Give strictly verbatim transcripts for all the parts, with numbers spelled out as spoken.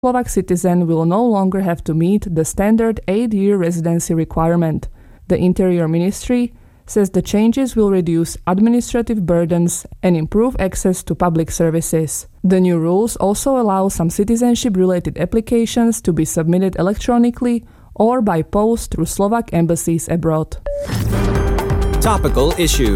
Slovak citizen will no longer have to meet the standard eight-year residency requirement. The Interior Ministry says the changes will reduce administrative burdens and improve access to public services. The new rules also allow some citizenship-related applications to be submitted electronically or by post through Slovak embassies abroad. Topical issue.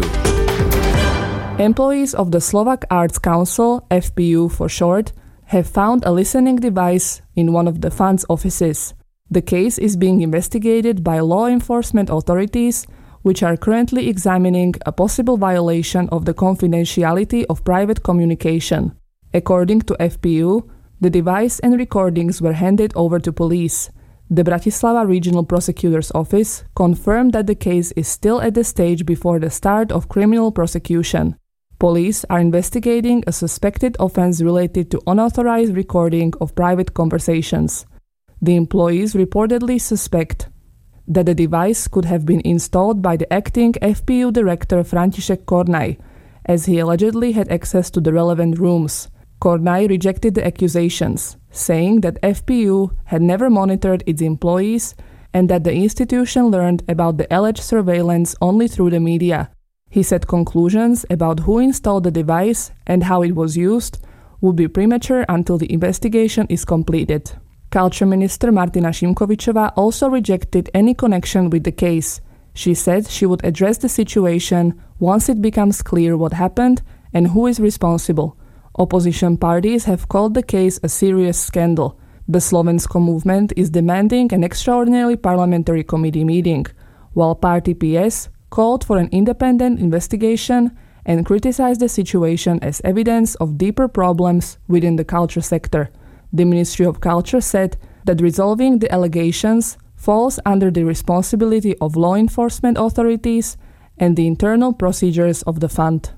Employees of the Slovak Arts Council, F P U for short, have found a listening device in one of the fund's offices. The case is being investigated by law enforcement authorities, which are currently examining a possible violation of the confidentiality of private communication. According to F P U, the device and recordings were handed over to police. The Bratislava Regional Prosecutor's Office confirmed that the case is still at the stage before the start of criminal prosecution. Police are investigating a suspected offense related to unauthorized recording of private conversations. The employees reportedly suspect that the device could have been installed by the acting F P U director František Kornaj, as he allegedly had access to the relevant rooms. Kornaj rejected the accusations, saying that F P U had never monitored its employees and that the institution learned about the alleged surveillance only through the media. He said conclusions about who installed the device and how it was used would be premature until the investigation is completed. Culture Minister Martina Šimkovičová also rejected any connection with the case. She said she would address the situation once it becomes clear what happened and who is responsible. Opposition parties have called the case a serious scandal. The Slovensko movement is demanding an extraordinary parliamentary committee meeting, while Party P S called for an independent investigation and criticized the situation as evidence of deeper problems within the culture sector. The Ministry of Culture said that resolving the allegations falls under the responsibility of law enforcement authorities and the internal procedures of the fund.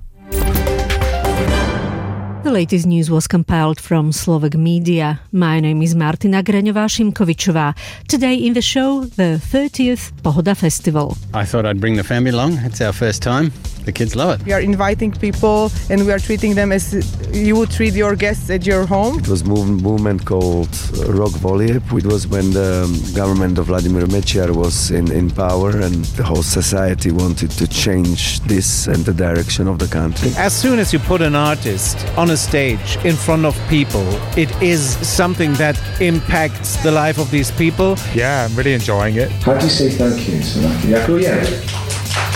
The latest news was compiled from Slovak media. My name is Martina Graňová-Šimkovičová. Today in the show, the thirtieth Pohoda Festival. I thought I'd bring the family along. It's our first time. The kids love it. We are inviting people and we are treating them as you would treat your guests at your home. It was a move, movement called Rok Volieb. It was when the government of Vladimir Mečiar was in, in power and the whole society wanted to change this and the direction of the country. As soon as you put an artist on a stage in front of people, it is something that impacts the life of these people. Yeah, I'm really enjoying it. How do you say thank you? So, Yakuye.